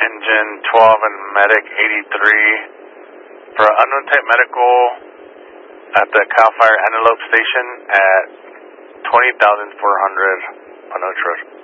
Engine 12 and Medic 83 for unknown type medical at the Cal Fire Antelope Station at 20,400 on Oak Road.